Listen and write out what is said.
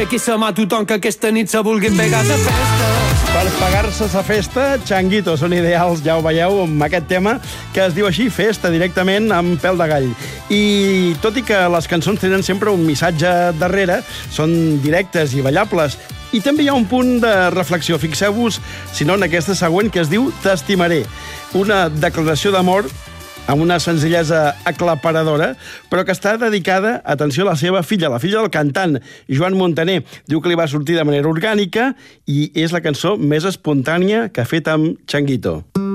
aquí se mà tothom que aquesta nit se vulguin pegar a festa. Per pegar-se a festa, Changuito, són ideals, ja ho veieu, amb aquest tema, que es diu així, festa, directament, amb pèl de gall. I tot i que les cançons tenen sempre un missatge darrere, són directes i ballables, i també hi ha un punt de reflexió. Fixeu-vos, si no, en aquesta següent, que es diu T'estimaré. Una declaració d'amor amb una senzillesa aclaparadora, però que està dedicada, atenció, a la seva filla, la filla del cantant, Joan Montaner. Diu que li va sortir de manera orgànica i és la cançó més espontània que ha fet amb Changuito.